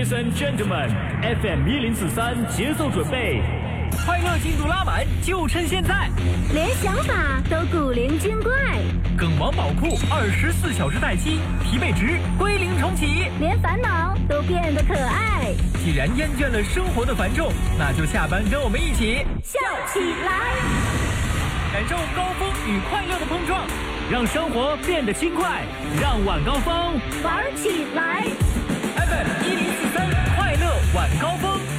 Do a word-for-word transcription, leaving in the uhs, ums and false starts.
Ladies and gentlemen, F M 一零四三，节奏准备， 快乐进度拉满，就趁现在。 连想法都古灵精怪， 梗王宝库二十四小时待机，疲惫值归零重启， 连烦恼都变得可爱。 既然厌倦了生活的繁重，那就下班跟我们一起笑起来， 感受高峰与快乐的碰撞， 让生活变得轻快，让晚高峰玩起来。 F M 一零四三，快乐晚高峰。